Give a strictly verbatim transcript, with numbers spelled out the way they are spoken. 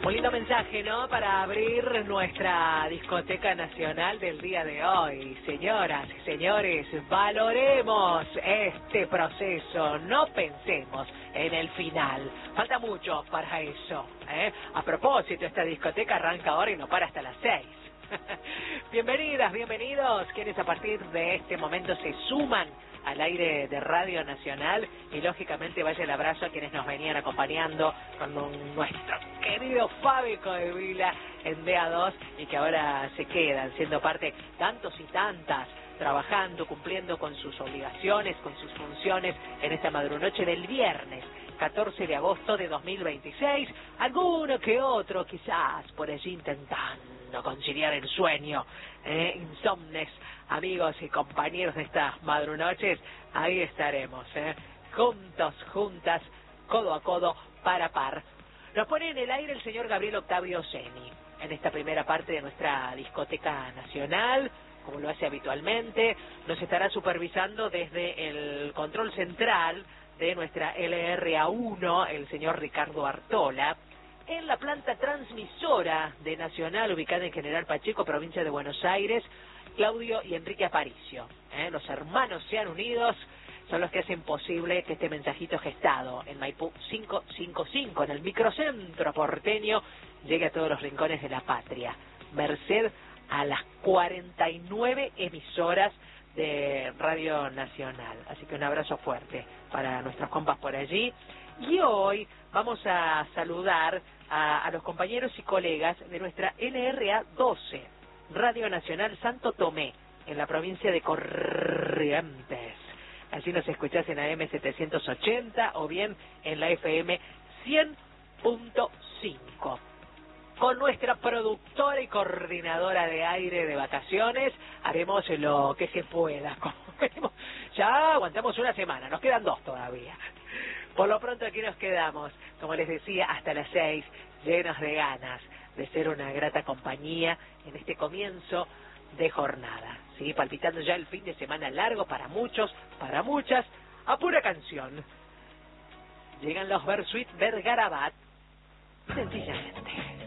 Un lindo mensaje, ¿no? Para abrir nuestra discoteca nacional del día de hoy. Señoras y señores, valoremos este proceso. No pensemos en el final. Falta mucho para eso, ¿eh? A propósito, esta discoteca arranca ahora y no para hasta las seis. Bienvenidas, bienvenidos, quienes a partir de este momento se suman al aire de Radio Nacional, y lógicamente vaya el abrazo a quienes nos venían acompañando con un, nuestro querido Fábico de Vila en D A dos, y que ahora se quedan siendo parte tantos y tantas, trabajando, cumpliendo con sus obligaciones, con sus funciones en esta madrunoche del viernes catorce de agosto de dos mil veintiséis, alguno que otro quizás por allí intentando conciliar el sueño, eh, insomnes, amigos y compañeros de estas madrunoches, ahí estaremos, eh, juntos, juntas, codo a codo, par a par. Nos pone en el aire el señor Gabriel Octavio Seni, en esta primera parte de nuestra discoteca nacional, como lo hace habitualmente. Nos estará supervisando desde el control central de nuestra L R A uno, el señor Ricardo Artola, en la planta transmisora de Nacional, ubicada en General Pacheco, provincia de Buenos Aires, Claudio y Enrique Aparicio. ¿eh? Los hermanos sean unidos, son los que hacen posible que este mensajito gestado en Maipú quinientos cincuenta y cinco, en el microcentro porteño, llegue a todos los rincones de la patria, merced a las cuarenta y nueve emisoras de Radio Nacional. Así que un abrazo fuerte para nuestros compas por allí. Y hoy vamos a saludar a, a los compañeros y colegas de nuestra L R A doce, Radio Nacional Santo Tomé, en la provincia de Corrientes. Allí nos escuchás en A M setecientos ochenta o bien en la F M cien punto cinco. Con nuestra productora y coordinadora de aire de vacaciones, haremos lo que se pueda. Ya aguantamos una semana, nos quedan dos todavía. Por lo pronto aquí nos quedamos, como les decía, hasta las seis, llenos de ganas de ser una grata compañía en este comienzo de jornada, ¿sí? Palpitando ya el fin de semana largo para muchos, para muchas, a pura canción. Llegan los Bersuit Bergarabat, sencillamente.